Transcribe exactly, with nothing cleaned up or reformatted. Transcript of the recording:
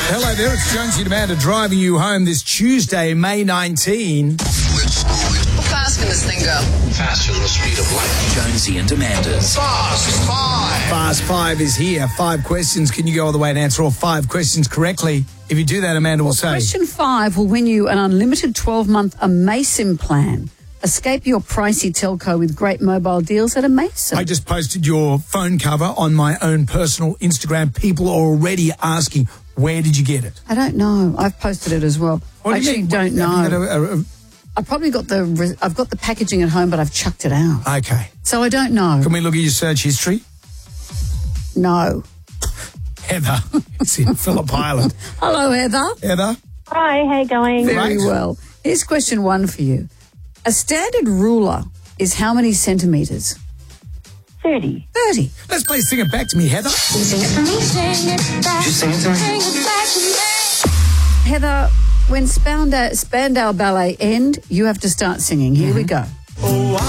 Hello there, it's Jonesy and Amanda driving you home this Tuesday, May nineteenth. How fast can this thing go? Faster than the speed of light. Jonesy and Amanda's Fast Five. Fast Five is here. Five questions. Can you go all the way and answer all five questions correctly? If you do that, Amanda will say... Question five will win you an unlimited twelve-month Amasim plan. Escape your pricey telco with great mobile deals at Amasim. I just posted your phone cover on my own personal Instagram. People are already asking, where did you get it? I don't know. I've posted it as well. What I do you actually mean? don't Have you know. got a- a- a- I probably got the re- I've got the packaging at home, but I've chucked it out. Okay. So I don't know. Can we look at your search history? No. Heather, it's in Phillip Island. Hello, Heather. Heather? Hi, how you going? Very Great. well. Here's question one for you. A standard ruler is how many centimetres? thirty. thirty. Let's play Sing It Back to Me, Heather. Sing it for me. Sing it back. Just sing it to me. Sing it back to me. Heather, when Spandau, Spandau Ballet end, you have to start singing. Here we go.